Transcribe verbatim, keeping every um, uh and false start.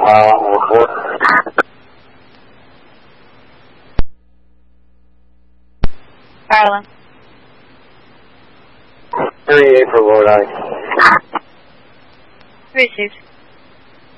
啊，我和 Ireland. Three for Rhode Island. Received.